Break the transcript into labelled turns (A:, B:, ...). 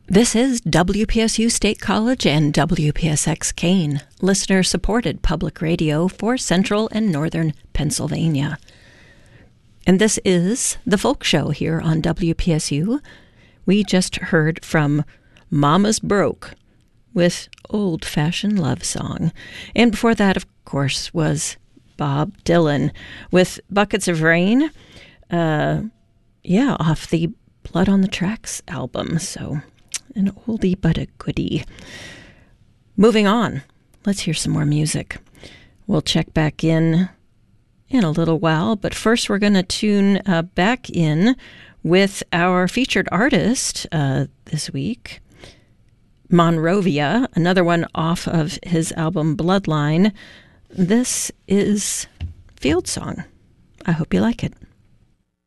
A: This is WPSU State College and WPSX Kane, listener-supported public radio for Central and Northern Pennsylvania. And this is The Folk Show here on WPSU. We just heard from Mama's Broke with Old Fashioned Love Song. And before that, of course, was Bob Dylan with Buckets of Rain. Off the Blood on the Tracks album. So an oldie but a goodie. Moving on, let's hear some more music. We'll check back in a little while, but first we're going to tune back in with our featured artist this week, Monrovia, another one off of his album Bloodline. This is Field Song. I hope you like it.